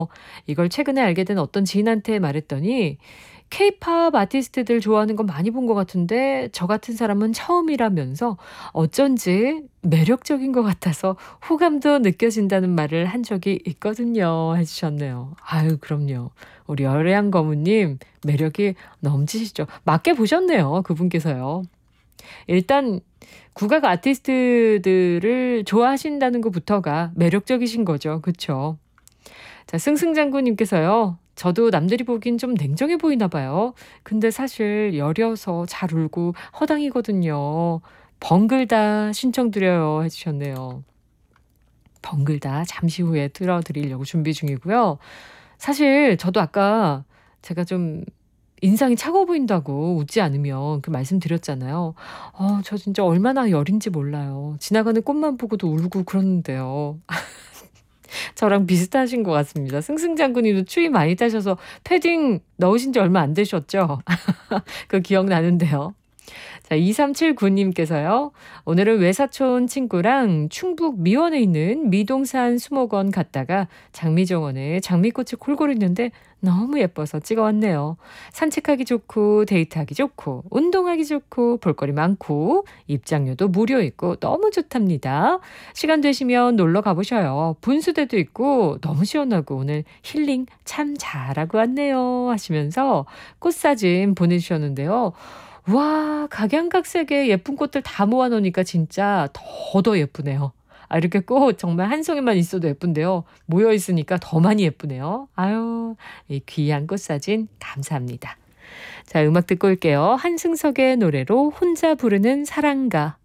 이걸 최근에 알게 된 어떤 지인한테 말했더니 케이팝 아티스트들 좋아하는 건 많이 본 것 같은데 저 같은 사람은 처음이라면서 어쩐지 매력적인 것 같아서 호감도 느껴진다는 말을 한 적이 있거든요. 해주셨네요. 아유, 그럼요. 우리 열애양 거무님 매력이 넘치시죠. 맞게 보셨네요. 그분께서요. 일단 국악 아티스트들을 좋아하신다는 것부터가 매력적이신 거죠. 그쵸? 자, 승승장구님께서요. 저도 남들이 보긴 좀 냉정해 보이나 봐요. 근데 사실 여려서 잘 울고 허당이거든요. 벙글다 신청드려요 해주셨네요. 벙글다 잠시 후에 틀어드리려고 준비 중이고요. 사실 저도 아까 제가 좀 인상이 차가워 보인다고 웃지 않으면 그 말씀드렸잖아요. 저 진짜 얼마나 여린지 몰라요. 지나가는 꽃만 보고도 울고 그러는데요. 저랑 비슷하신 것 같습니다. 승승장구님도 추위 많이 타셔서 패딩 넣으신 지 얼마 안 되셨죠? 그 기억나는데요. 자, 2379님께서요. 오늘은 외사촌 친구랑 충북 미원에 있는 미동산 수목원 갔다가 장미정원에 장미꽃이 골고루 있는데 너무 예뻐서 찍어왔네요. 산책하기 좋고 데이트하기 좋고 운동하기 좋고 볼거리 많고 입장료도 무료 있고 너무 좋답니다. 시간 되시면 놀러 가보셔요. 분수대도 있고 너무 시원하고 오늘 힐링 참 잘하고 왔네요 하시면서 꽃사진 보내주셨는데요. 와, 각양각색의 예쁜 꽃들 다 모아 놓으니까 진짜 더 예쁘네요. 이렇게 꽃 정말 한 송이만 있어도 예쁜데요. 모여 있으니까 더 많이 예쁘네요. 아유, 이 귀한 꽃사진 감사합니다. 자, 음악 듣고 올게요. 한승석의 노래로 혼자 부르는 사랑가.